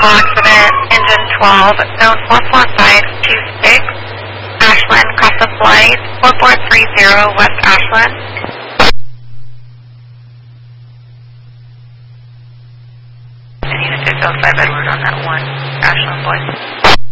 vehicle accident, engine 12, zone 44526, Ashland, Casa Flight, 4430 West Ashland. I need to stay outside Edward on that one Ashland boy.